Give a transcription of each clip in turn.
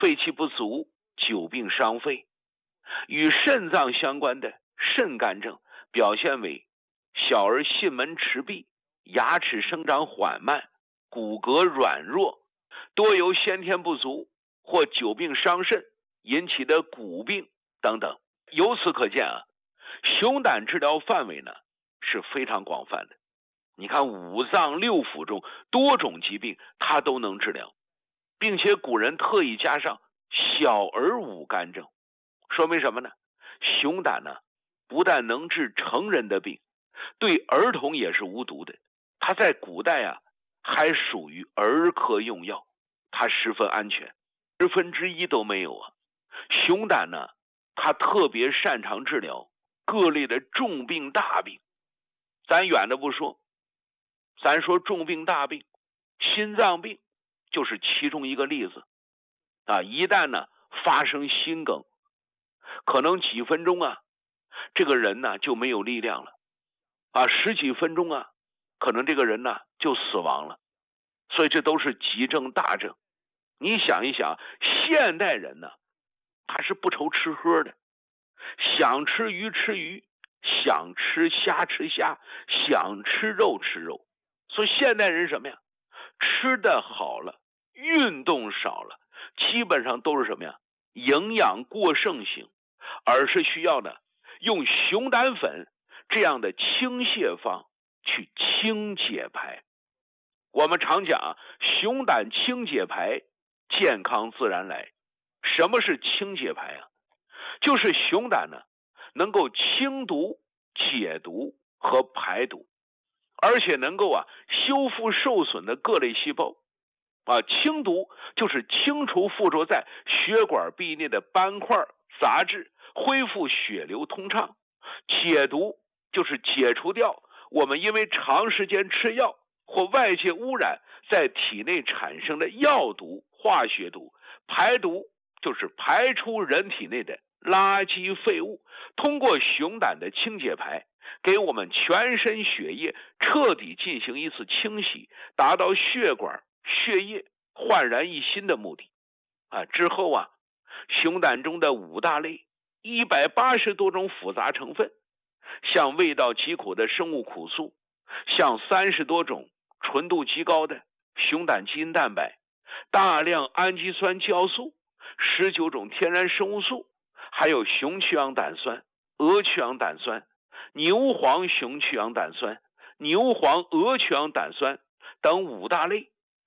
肺气不足，久病伤肺。与肾脏相关的肾干症表现为小儿囟门迟闭，牙齿生长缓慢，骨骼软弱，多由先天不足或久病伤肾引起的骨病等等。由此可见啊，熊胆治疗范围呢是非常广泛的。你看五脏六腑中多种疾病它都能治疗，并且古人特意加上小儿无肝症，说明什么呢？熊胆呢不但能治成人的病，对儿童也是无毒的。它在古代啊还属于儿科用药，它十分安全，1%都没有啊。熊胆呢它特别擅长治疗各类的重病大病。咱远的不说，咱说重病大病，心脏病就是其中一个例子啊。一旦呢发生心梗，可能几分钟啊这个人呢就没有力量了啊，10几分钟啊可能这个人呢就死亡了。所以这都是急症大症。你想一想，现代人呢他是不愁吃喝的，想吃鱼吃鱼，想吃虾吃虾，想吃肉吃肉。所以现代人什么呀？吃的好了，运动少了，基本上都是什么呀？营养过剩型，而是需要呢用熊胆粉这样的清泻方去清解排。我们常讲啊，熊胆清解排，健康自然来。什么是清解排啊？就是熊胆呢能够清毒、解毒和排毒，而且能够啊修复受损的各类细胞啊。清毒就是清除附着在血管壁内的斑块杂质，恢复血流通畅。解毒就是解除掉我们因为长时间吃药或外界污染在体内产生的药毒、化学毒。排毒就是排出人体内的垃圾废物，通过熊胆的清解排，给我们全身血液彻底进行一次清洗，达到血管、血液焕然一新的目的啊。之后啊，熊胆中的5大类180多种复杂成分，像味道极苦的生物苦素，像30多种纯度极高的熊胆基因蛋白，大量氨基酸酵素，19种天然生物素，还有熊去氧胆酸、鹅去氧胆酸、牛黄熊去氧胆酸、牛黄鹅去氧胆酸等5大类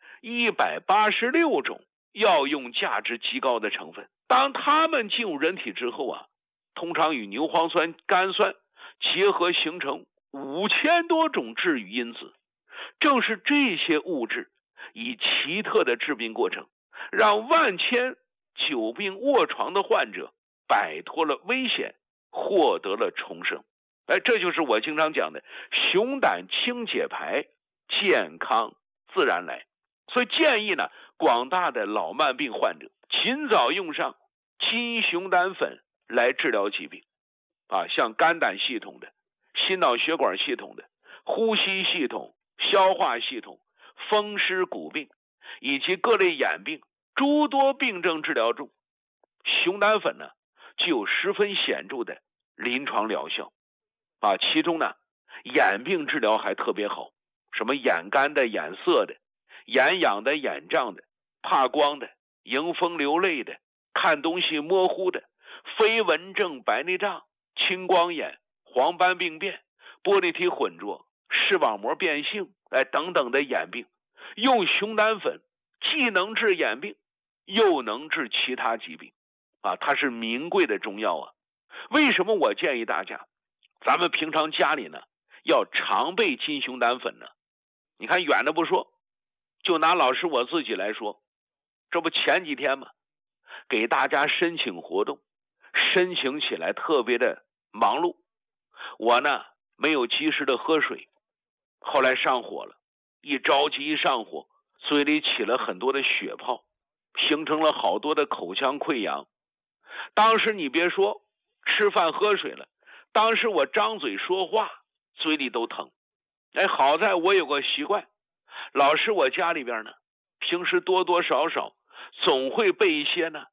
186种药用价值极高的成分。当它们进入人体之后啊，通常与牛磺酸苷酸结合，形成5000多种治愈因子。正是这些物质以奇特的致病过程，让万千久病卧床的患者摆脱了危险，获得了重生。这就是我经常讲的熊胆清解排，健康自然来。所以建议呢，广大的老慢病患者尽早用上金熊胆粉来治疗疾病啊，像肝胆系统的、心脑血管系统的、呼吸系统、消化系统、风湿骨病以及各类眼病诸多病症治疗中，熊胆粉呢具有十分显著的临床疗效啊。其中呢，眼病治疗还特别好，什么眼干的、眼涩的、眼痒的、眼胀的、怕光的、迎风流泪的、看东西模糊的、飞蚊症、白内障、青光眼、黄斑病变、玻璃体混浊、视网膜变性等等的眼病，用熊胆粉既能治眼病，又能治其他疾病啊，它是名贵的中药啊。为什么我建议大家，咱们平常家里呢要常备金熊胆粉呢？你看远的不说，就拿老师我自己来说，这不前几天嘛，给大家申请活动，申请起来特别的忙碌，我呢没有及时的喝水，后来上火了，一着急一上火，嘴里起了很多的血泡，形成了好多的口腔溃疡。当时你别说吃饭喝水了，当时我张嘴说话嘴里都疼。好在我有个习惯，老师我家里边呢平时多多少少总会被一些呢